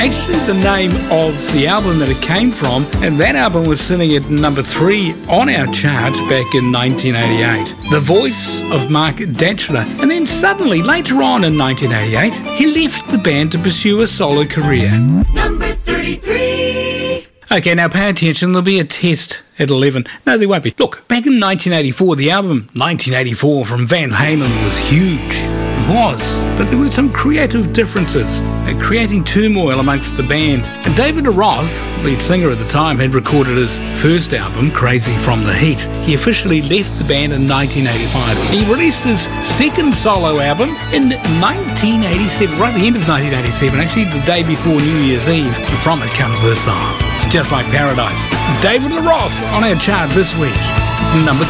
actually the name of the album that it came from, and that album was sitting at number 3 on our chart back in 1988. The voice of Mark Datchler. And then suddenly, later on in 1988, he left the band to pursue a solo career. Number 33. Okay, now pay attention. There'll be a test at 11. No, there won't be. Look, back in 1984, the album 1984 from Van Halen was huge. It was. But there were some creative differences, creating turmoil amongst the band. And David Lee Roth, lead singer at the time, had recorded his first album, Crazy from the Heat. He officially left the band in 1985. He released his second solo album in 1987, right at the end of 1987, actually the day before New Year's Eve. And from it comes this song. It's Just Like Paradise. David Lee Roth on our chart this week, number